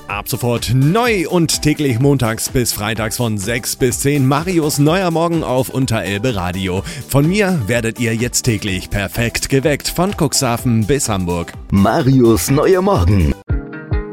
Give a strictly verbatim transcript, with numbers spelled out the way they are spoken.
Ab sofort neu und täglich montags bis freitags von sechs bis zehn Marius neuer Morgen auf Unterelbe Radio. Von mir werdet ihr jetzt täglich perfekt geweckt von Cuxhaven bis Hamburg. Marius neuer Morgen.